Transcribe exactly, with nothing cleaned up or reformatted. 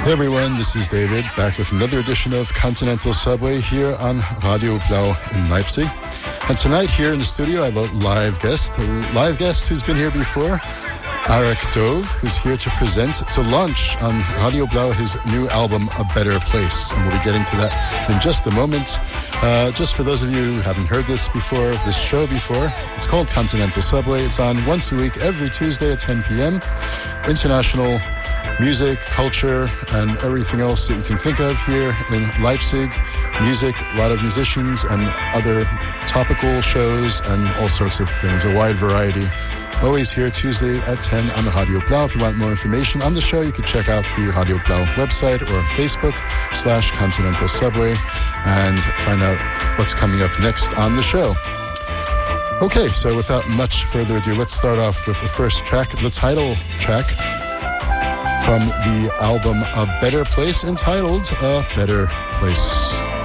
Hey everyone, this is David, back with another edition of Continental Subway here on Radio Blau in Leipzig. And tonight here in the studio I have a live guest, a live guest who's been here before, Arik Dov, who's here to present, to launch on Radio Blau his new album, A Better Place. And we'll be getting to that in just a moment. Uh, just for those of you who haven't heard this before, this show before, it's called Continental Subway. It's on once a week, every Tuesday at ten p.m. International music, culture, and everything else that you can think of here in Leipzig. Music, a lot of musicians, and other topical shows, and all sorts of things, a wide variety. Always here Tuesday at ten on the Radio Blau. If you want more information on the show, you can check out the Radio Blau website or Facebook slash Continental Subway and find out what's coming up next on the show. Okay, so without much further ado, let's start off with the first track, the title track from the album A Better Place, entitled A Better Place.